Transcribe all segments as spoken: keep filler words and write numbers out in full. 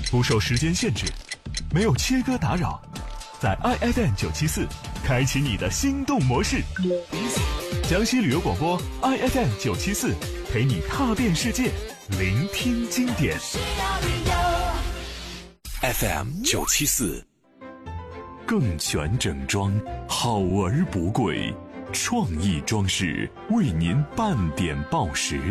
不受时间限制，没有切割打扰，在 I F M 九七四开启你的心动模式。江西旅游广播 I F M 九七四陪你踏遍世界，聆听经典。F M 九七四，更全整装，好而不贵，创意装饰为您半点报时。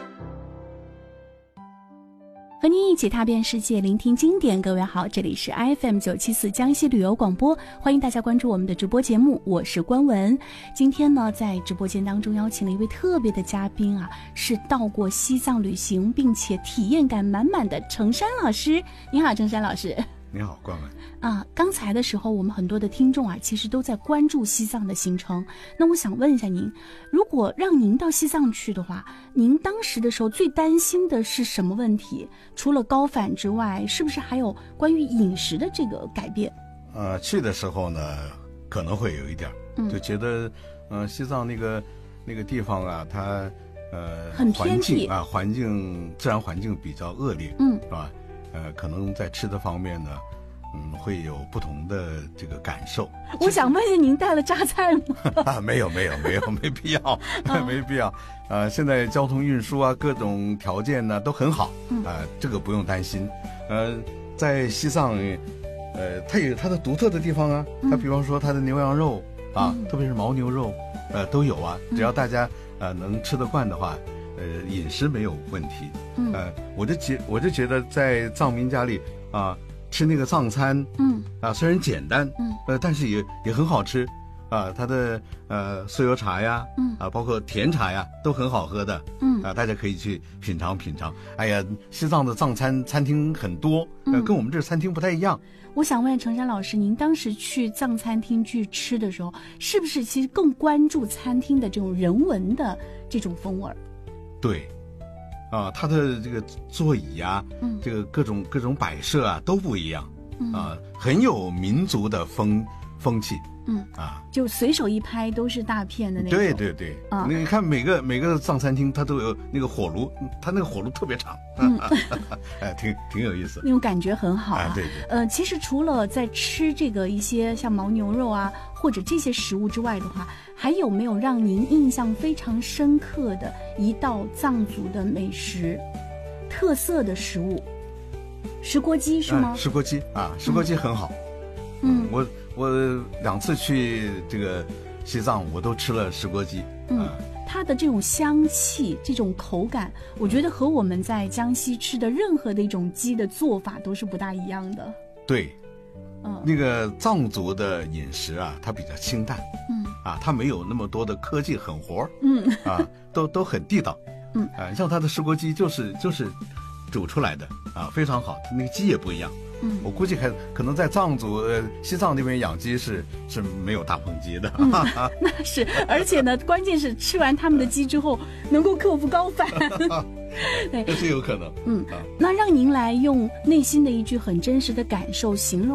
和您一起踏遍世界，聆听经典。各位好，这里是 I F M 九七四江西旅游广播，欢迎大家关注我们的直播节目，我是关文。今天呢，在直播间当中邀请了一位特别的嘉宾啊，是到过西藏旅行并且体验感满满的程山老师。你好，程山老师。 你好，关文。 啊，刚才的时候，我们很多的听众啊，其实都在关注西藏的行程。那我想问一下您，如果让您到西藏去的话，您当时的时候最担心的是什么问题？除了高反之外，是不是还有关于饮食的这个改变？ 呃，去的时候呢，可能会有一点，嗯、就觉得，呃，西藏那个那个地方啊，它呃， 很偏僻环境啊，环境自然环境比较恶劣， 嗯， 是吧？呃，可能在吃的方面呢，嗯，会有不同的这个感受。 我想问一下，您带了榨菜吗？ 啊，没有，没有，没有，没必要，没必要。呃，现在交通运输啊，各种条件呢都很好，啊、呃，这个不用担心。呃，在西藏，呃，它有它的独特的地方啊，它比方说它的牛羊肉啊，嗯、特别是牦牛肉，呃，都有啊。只要大家呃能吃得惯的话。呃，饮食没有问题，嗯，呃，我就觉我就觉得在藏民家里啊、呃，吃那个藏餐，嗯，啊、呃，虽然简单，嗯，呃，但是也也很好吃，啊、呃，它的呃酥油茶呀，嗯，啊、呃，包括甜茶呀，都很好喝的，嗯，啊、呃，大家可以去品尝品尝。哎呀，西藏的藏餐餐厅很多，呃，跟我们这餐厅不太一样。 我想问程山老师，您当时去藏餐厅去吃的时候，是不是其实更关注餐厅的这种人文的这种风味？ 对，啊，它的这个座椅啊，嗯，这个各种各种摆设啊都不一样，嗯、啊，很有民族的风风气， 嗯啊，就随手一拍都是大片的那种。 对对对，啊，你看每个每个藏餐厅它都有那个火炉，它那个火炉特别长，嗯，哎，挺挺有意思， 那种感觉很好啊。 啊对对， 呃，其实除了在吃这个一些像牦牛肉啊或者这些食物之外的话，还有没有让您印象非常深刻的一道藏族的美食特色的食物？石锅鸡是吗？ 啊、石锅鸡啊，石锅鸡很好。嗯，嗯我我两次去这个西藏，我都吃了石锅鸡。 嗯，啊、它的这种香气、这种口感，我觉得和我们在江西吃的任何的一种鸡的做法都是不大一样的。 对。嗯，那个藏族的饮食啊，它比较清淡，嗯，啊，它没有那么多的科技狠活，嗯，啊，都都很地道，嗯，啊，像它的石锅鸡就是就是煮出来的啊，非常好，那个鸡也不一样，嗯，我估计还可能在藏族呃西藏那边养鸡是是没有大棚鸡的， 嗯，那是，而且呢，关键是吃完他们的鸡之后能够克服高反。 对，这是有可能。 嗯，啊、那让您来用内心的一句很真实的感受形容